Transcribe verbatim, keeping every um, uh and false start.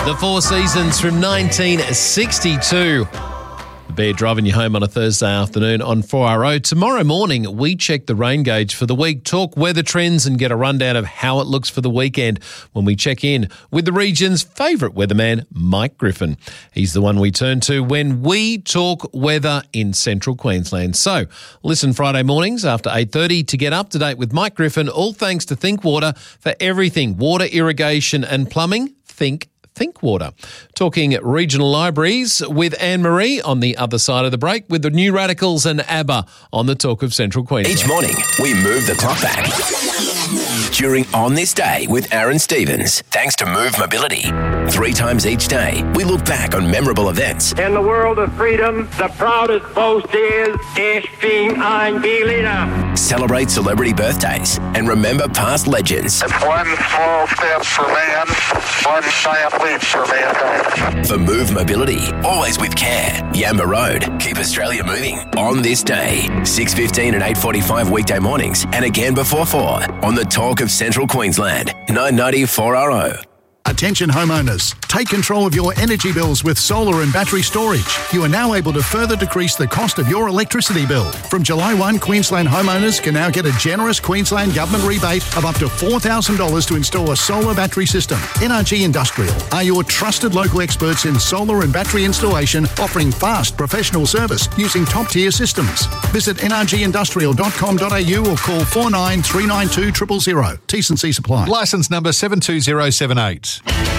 The Four Seasons from nineteen sixty-two. Bear driving you home on a Thursday afternoon on four R O. Tomorrow morning, we check the rain gauge for the week, talk weather trends and get a rundown of how it looks for the weekend when we check in with the region's favourite weatherman, Mike Griffin. He's the one we turn to when we talk weather in central Queensland. So listen Friday mornings after eight thirty to get up to date with Mike Griffin, all thanks to Think Water for everything water, irrigation and plumbing. Think Think Water. Talking regional libraries with Anne-Marie on the other side of the break with the New Radicals and ABBA on the Talk of Central Queensland. Each morning, we move the clock back. During On This Day with Aaron Stevens, thanks to Move Mobility. Three times each day, we look back on memorable events. In the world of freedom, the proudest boast is, Ich bin ein Berliner. Celebrate celebrity birthdays and remember past legends. It's one small step for man, one giant leap for mankind. For Move Mobility, always with care. Yamba Road, keep Australia moving. On This Day, six fifteen and eight forty-five weekday mornings and again before four on the Talk of Central Queensland, nine ninety four R O. Attention homeowners, take control of your energy bills with solar and battery storage. You are now able to further decrease the cost of your electricity bill. From July first, Queensland homeowners can now get a generous Queensland Government rebate of up to four thousand dollars to install a solar battery system. N R G Industrial are your trusted local experts in solar and battery installation, offering fast professional service using top-tier systems. Visit n r g industrial dot com dot a u or call four nine three nine two zero zero zero. T's and C's apply. Licence number seven two zero seven eight.